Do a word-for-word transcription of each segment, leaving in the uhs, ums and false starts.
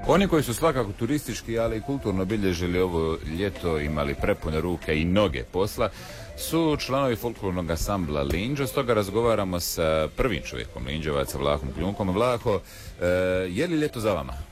Oni koji su svakako turistički, ali i kulturno bilježili ovo ljeto, imali prepune ruke i noge posla, su članovi folklornog ansambla Linđo. Stoga razgovaramo sa prvim čovjekom Linđovaca, Vlahom Kljunkom. Vlaho, e, je li ljeto za vama?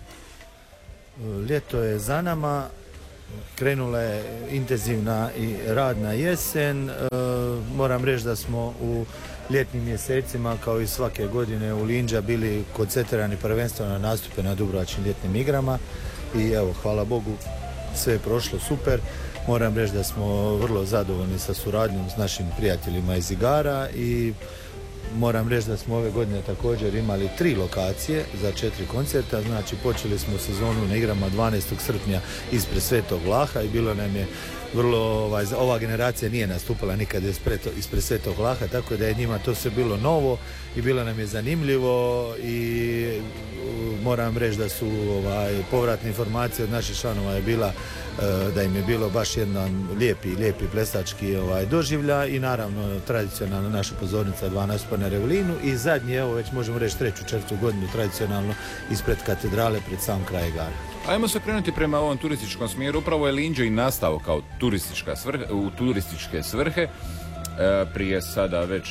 Ljeto je za nama, krenula je intenzivna i radna jesen. E, moram reći da smo u ljetnim mjesecima, kao i svake godine, u Linđa bili koncentrirani prvenstveno na nastupe na Dubrovačkim ljetnim igrama i evo, hvala Bogu, sve je prošlo super. Moram reći da smo vrlo zadovoljni sa suradnjom s našim prijateljima iz igara i moram reći da smo ove godine također imali tri lokacije za četiri koncerta. Znači, počeli smo sezonu na igrama dvanaestog srpnja ispred Svetog Vlaha i bilo nam je vrlo, ovaj, ova generacija nije nastupala nikad ispred, ispred Svetog Vlaha, tako da je njima to sve bilo novo i bilo nam je zanimljivo i moram reći da su ovaj, povratne informacije od naših članova je bila da im je bilo baš jedan lijepi, lijepi plesački ovaj, doživljaj i naravno tradicionalno naša pozornica dva nastupa na Revelinu i zadnji, evo već možemo reći treću, četvrtu godinu tradicionalno ispred katedrale pred sam kraj igara. Ajmo se krenuti prema ovom turističkom smjeru. Upravo je Linđo i nastao kao turistička svrhe, u turističke svrhe e, prije sada već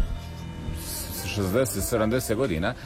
šezdeset sedamdeset godina.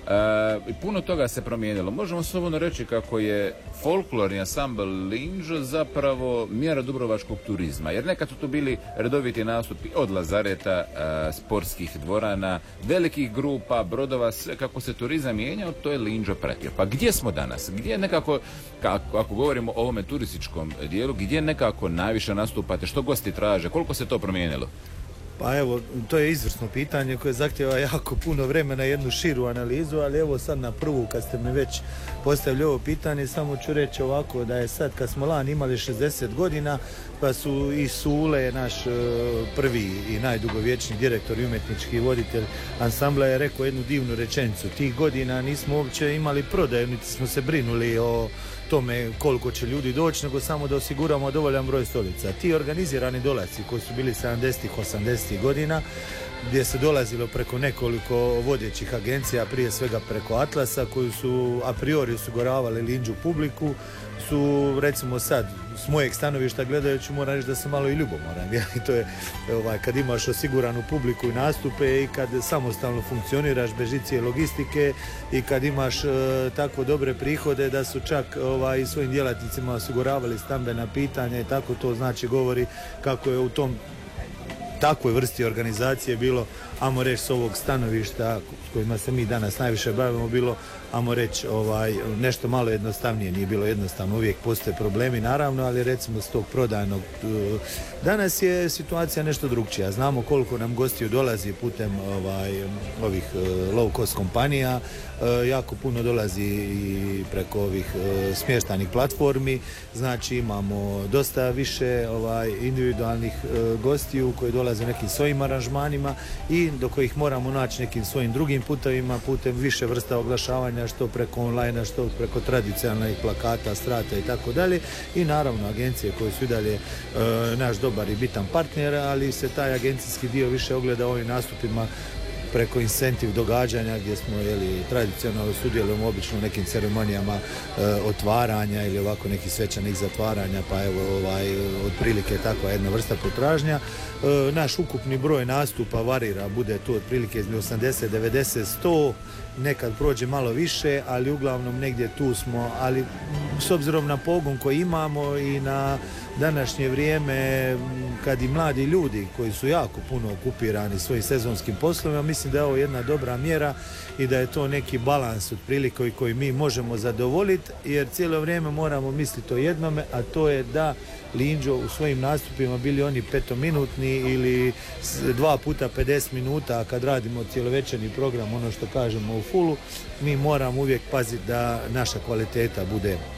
I e, puno toga se promijenilo. Možemo slobodno reći kako je folklorni ansambl Linđo zapravo mjera dubrovačkog turizma, jer nekad su tu bili redoviti nastupi od lazareta, e, sportskih dvorana, velikih grupa, brodova, sve kako se turizam mijenjao, to je Linđo pratio. Pa gdje smo danas? Gdje nekako, kako, ako govorimo o ovome turističkom dijelu, gdje nekako najviše nastupate, što gosti traže, koliko se to promijenilo? Pa evo, to je izvrsno pitanje koje zahtjeva jako puno vremena i jednu širu analizu, ali evo sad na prvu kad ste mi već postavili ovo pitanje, samo ću reći ovako da je sad kad smo lani imali šezdeset godina, pa su i Sule, naš prvi i najdugovječni direktor i umjetnički voditelj ansambla je rekao jednu divnu rečenicu. Tih godina nismo uopće imali prodaju, niti smo se brinuli o tome koliko će ljudi doći, nego samo da osiguramo dovoljan broj stolica. Ti organizirani dolasci koji su bili sedamdesetih, osamdesetih godina, gdje se dolazilo preko nekoliko vodećih agencija, prije svega preko Atlasa, koji su a priori osiguravali Linđu publiku, su recimo sad s mojeg stanovišta gledajući moram reći da sam malo i ljubomoran. I to je ovaj, kad imaš osiguranu publiku i nastupe i kad samostalno funkcioniraš bez žice logistike i kad imaš e, tako dobre prihode da su čak ovaj, i svojim djelatnicima osiguravali stambena pitanja i tako, to znači govori kako je u tom takvoj vrsti organizacije bilo, ajmo reći s ovog stanovišta s kojima se mi danas najviše bavimo, bilo, ajmo reći, ovaj, nešto malo jednostavnije, nije bilo jednostavno, uvijek postoje problemi naravno, ali recimo s tog prodajnog, danas je situacija nešto drugčija, znamo koliko nam gostiju dolazi putem ovaj, ovih low cost kompanija, jako puno dolazi i preko ovih smještajnih platformi, znači imamo dosta više ovaj, individualnih gostiju koji dolaze nekim svojim aranžmanima i do kojih moramo naći nekim svojim drugim putovima, putem više vrsta oglašavanja, što preko online, što preko tradicionalnih plakata, strata i tako dalje. I naravno agencije koje su i dalje e, naš dobar i bitan partner, ali se taj agencijski dio više ogleda ovim nastupima preko incentiv događanja gdje smo jeli, tradicionalno sudjelujemo obično u nekim ceremonijama e, otvaranja ili ovako nekih svečanih zatvaranja, pa evo ovaj, otprilike takva jedna vrsta potražnja. E, naš ukupni broj nastupa varira, bude tu otprilike između osamdeset, devedeset, sto, nekad prođe malo više, ali uglavnom negdje tu smo, ali s obzirom na pogon koji imamo i na današnje vrijeme kad i mladi ljudi koji su jako puno okupirani svojim sezonskim poslovima, mislim da je ovo jedna dobra mjera i da je to neki balans otprilike koji mi možemo zadovoljiti, jer cijelo vrijeme moramo misliti o jednome, a to je da Linđo u svojim nastupima, bili oni petominutni ili dva puta pedeset minuta, kad radimo cijelovečerni program, ono što kažemo u fullu, mi moramo uvijek paziti da naša kvaliteta bude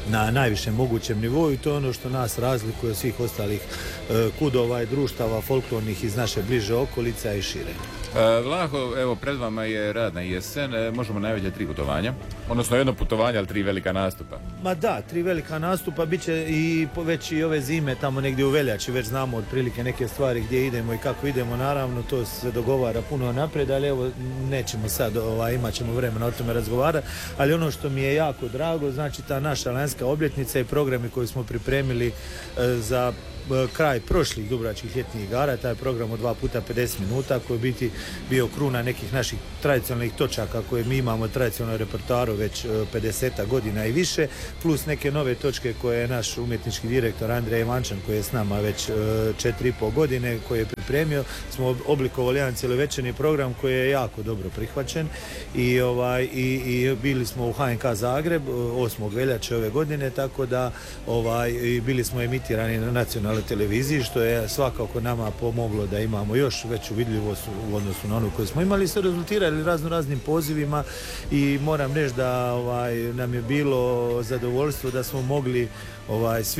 na najvišem mogućem nivou i to je ono što nas razlikuje od svih ostalih e, kudova i društava folklornih iz naše bliže okolice i šire. E, Vlaho, evo pred vama je radna jesen, e, možemo najaviti tri putovanja, odnosno jedno putovanje, ali tri velika nastupa. Ma da, tri velika nastupa, bit će i već i ove zime tamo negdje u veljači, već znamo otprilike neke stvari gdje idemo i kako idemo, naravno to se dogovara puno naprijed, ali evo nećemo sad, ovaj, imat ćemo vremena o tome razgovarati, ali ono što mi je jako drago, znači ta naša lanjska obljetnica i programi koji smo pripremili e, za kraj prošlih dubrovačkih ljetnih igara, taj program od dva puta pedeset minuta koji je biti bio kruna nekih naših tradicionalnih točaka koje mi imamo tradicionalno repertoaru već pedeset godina i više, plus neke nove točke koje je naš umjetnički direktor Andrej Ivančan koji je s nama već četiri i pol godine, koji je pripremio, smo oblikovali jedan cjelovečerni program koji je jako dobro prihvaćen i, ovaj, i, i bili smo u H N K Zagreb osmog veljače ove godine, tako da ovaj, i bili smo emitirani na nacionalnoj televiziji, što je svakako nama pomoglo da imamo još veću vidljivost u odnosu na onu koju smo imali, se rezultirali razno raznim pozivima i moram reći da ovaj, nam je bilo zadovoljstvo da smo mogli ovaj, svi